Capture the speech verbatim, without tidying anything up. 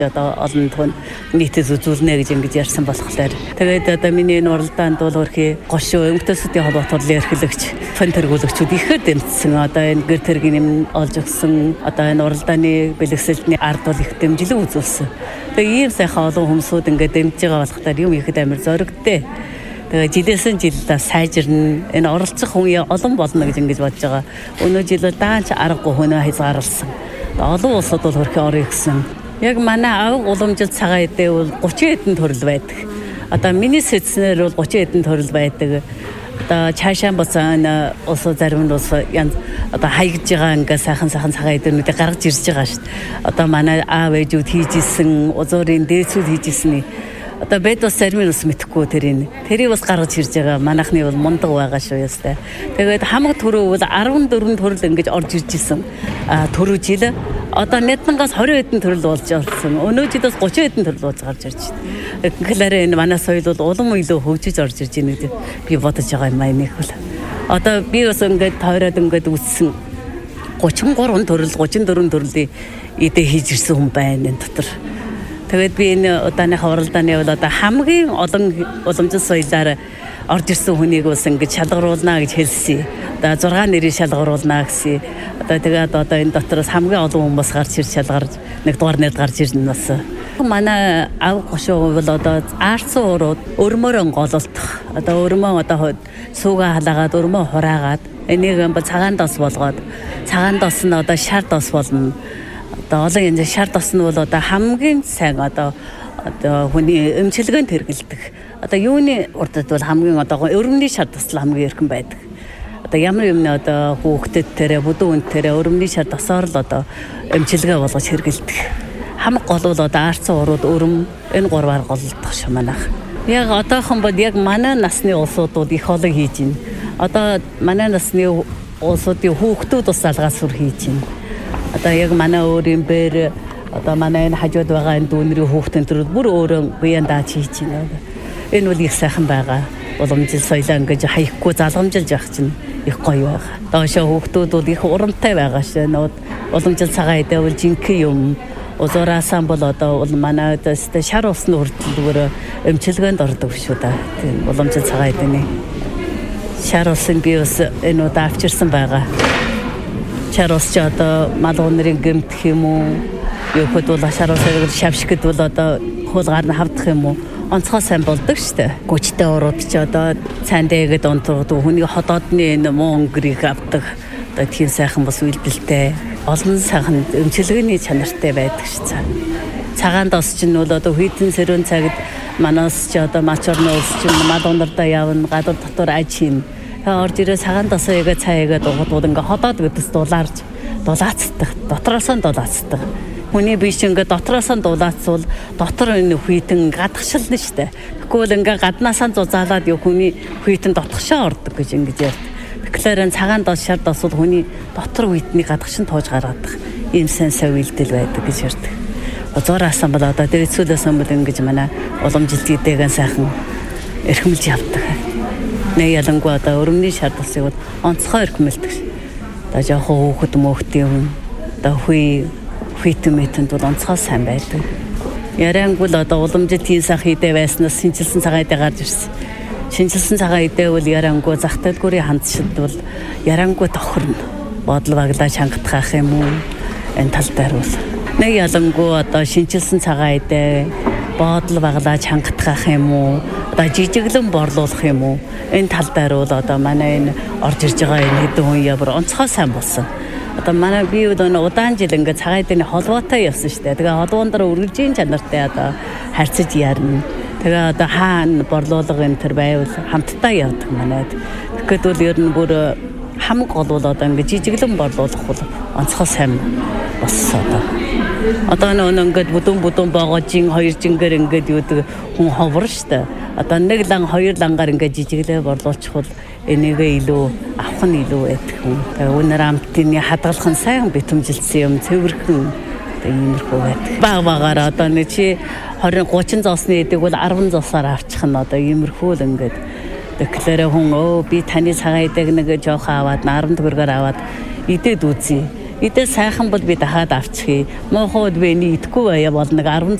Одоо олон түн нийтэд үзүүлнэ гэж ингэж ярьсан болохоор тэгээд одоо миний энэ уралдаанд бол хөрхи гошуу эмгтээсүүдийн холбоотой эрхлэгч фон тэргүүлэгчүүд ихээр дэмжсэн. Одоо энэ гэр тэргийн юм олж өгсөн. Одоо энэ уралдааны бэлгэсэлтний ард бол их дэмжлэг үзүүлсэн. Тэгээд ийм сайхан олон хүмүүсүүд ингээд дэмжиж байгаа болохоор юм ихэд амар зоригтой. Тэгээд жилээсэн жилдээ сайжирна. Энэ оролцох хүн олон болно гэж ингэж бодож байгаа. Өнөө жил даанч аргагүй хүнээ хязгаарласан. Олон улсууд бол хөрхи орё гэсэн. Яг манай аав уламжлалт цагаан эдээ бол гучин хэдэн төрөл байдаг. Одоо миний сэдснэр бол гучин хэдэн төрөл байдаг. Одоо цаашаа буцаан ус зарим нь ус янз одоо хаягж байгаа ингээ сайхан сайхан цагаан эдэрнүүдийг гаргаж ирж байгаа шүү дээ. Одоо манай аав ээжүүд хийж исэн, узуурын дээдсүүд хийж исэний одоо бед бас зарим нь ус мэдхгүй тэрийг. Тэрийг бас гаргаж ирж байгаа. Манайхны бол мундаг байгаа шүү ястай. Тэгээд хамаг төрөө бол арван дөрвөн төрөл ингэж орж ирж исэн. А төрөө жил одоо нэднангаас двадцать хэдэн төрөл болж болсон. Өнөө жилээс тридцать хэдэн төрөл болж гарч ирж байна. Тэгэхээр энэ манай соёл бол улам илүү хөгжиж орж ирж байна гэдэг би бодож байгаа юм аа нэг хөл. Одоо би бас ингээд тойроод ингээд үссэн тридцать три төрөл, тридцать четыре төрлийн эдээ хийж ирсэн хүн байна энэ дотор. Тэгээд би энэ удааныхаа уралдааны бол одоо хамгийн олон уламжлалт соёлоор орж ирсэн хүнийг бас ингэж шалгаруулна гэж хэлсэн. Одоо зургаан нэрийг шалгаруулна гэсэн. Одоо тэгээд одоо энэ дотроос хамгийн олон хүмүүс гарч ирж шалгарч нэг дугаар нэрд гарч ирнэ бас. Манай ав гошуу бол одоо аарцсан урууд өрмөөрөө гололдох. Одоо өрмөө одоо суугаа халаагаад өрмөө хураагаад энийг цагаан дос болгоод цагаан дос нь одоо шар дос болно. Одоо олон янзын шар дос нь бол одоо хамгийн сайн одоо одоо хүний эмчилгээнд хэрэгэлдэг. Одоо юуны урдад бол хамгийн одоо өрөмний шар дос хамгийн эрхэм байдаг. Одоо ямар юм нэ одоо хүүхдэд тэрэ бүдүүн тэрэ өрөмний шар досоор л одоо эмчилгээ болгож хэрэгэлдэг. Хамаг гол бол одоо аарцсан урууд өрөм энэ гурваар голдох шүү манайх. Яг одоохон бол яг манай насны улсуудууд их олон хийж байна. Одоо манай насны улсуудын хүүхдүүд бас залгаас сүр хийж байна. Одоо яг манай өөрийн бэр одоо манай энэ хажууд байгаа энэ дүүнэрийн хүүхдэн төр бүр өөрөө буян дааж хийж байна. Энэ бол их сайхан байгаа. Уламжлал соёлоо ингэж хаяхгүй залгамжилж явах чинь их гоё байгаа. Доошоо хүүхдүүд бол их урамтай байгаа шээ. Нууд уламжлал цагаан эдээ бол жинхэнэ юм. Узуураасан бол одоо манай дэстэй шар усны хүртэл зүгээр эмчилгээнд ордог шүү дээ. Тийм уламжлал цагаан эдний шар усын би бас энэ удаа авчирсан байгаа. Шар ус ч одоо малгуунарын гэмтэх юм уу? Ёхот бол шар усыг шавшигд бол одоо хуулгаар нь хавдах юм уу? Онцгой сайн болдог штэ. Гүчтэй урууд ч одоо цаан дээгэд онцгой хүний ходоодны энэ муу өнгөрийг авдаг. Одоо тийм сайхан бас үйлдэлтэй. Олон сайхан эмчилгээний чанартай байдаг ш. Цагаан дос ч нь бол одоо хүйтэн сэрүүн цагт манаас ч одоо мачорны улс ч мал ундарда явна, гадуур дотор аж хийн. Та орж ирээ цагаан досоо яга цаяагаад угдууд ингээ ходоод гэдээс дулаарж дулаацдаг. Дотроос нь дулаацдаг. Хүний биш ингээ дотроос нь дулаацвал дотор энэ хүйтэн гадагшилна штэ. Тэгвэл ингээ гаднаас нь зузаалаад юу хүний хүйтэн дотгошоо ордог гэж ингэж ярьд. Тэгэхээр цагаан дос шар дос бол хүний дотор хүйтний гадагшин тууж гаргадаг. Ийм сайн сайн үйлдэл байдаг гэж ярьдаг. Озоораасан бол одоо дээдсүүлээсэн бол ингэж манай уламжлалт эдээгэн сайхан эрхэмлж явдаг. Нэг ялангуяа одоо өрөмний шар досыг бол онцгой эрхэмлдэг. Одоо жоохон хөөхд мөхтэй юм. Одоо хүй хүйтэн мэтэнд бол онцгой сайн байдаг. Ярангуул одоо уламжлалт тийм сайхан эдээ байснаас шинжилсэн цагаан эдээ гарч ирсэн. Шинжилсэн цагаан эдээ бол ярангуй зах дэлгүүрийн хандшид бол ярангуй тохирно. Бодол баглаа чангатгах юм уу? Энэ тал дээр бол нэг ялангуй одоо шинжилсэн цагаан эдээ бодол баглаа чангатгах юм уу? Одоо жижиглэн борлуулах юм уу? Энэ тал дээр бол одоо манай энэ орж ирж байгаа энэ хэдэн хүн явар онцгой сайн болсон. Одоо манай би бол удаан жил ингээ цагаан эдэний холбоотой явсан шүү дээ. Тэгээ холбоон дээр үргэлжийн чанартай одоо харьцаж ярина. Тэгээ одоо хаана борлуулга энэ төр байвал хамтдаа явдаг манайд. Тэгэхэд бол ер нь бүр хамаг гол бол одоо ингээ жижиглэн борлуулах бол онцгой сайн болсон одоо. Одоо нөө ингээд бүдүүн бүдүүн боогожин хоёр жингээр ингээд юудаг хүн ховор штэ. Одоо нэг лан хоёр лангаар ингээд жижиглээ борлуулчихвал энийгээ илүү авах нь илүү байдаг хүн. Тэгээ өнөр амтны хадгалах нь сайн битэмжилсэн юм цэвэрхэн иймэрхүү байдаг. Баг багаар одоо нэг чи двадцать тридцать зоосны эдэг бол арван зоосоор авчих нь одоо иймэрхүү л ингээд тэгэхээр хүн өө би таны цагаан эдэг нэг жоох аваад арван төгрөгөөр аваад идээд үзье. Идэл сайхан бол би дахиад авчихъя. Муухай бол би идэхгүй байя бол нэг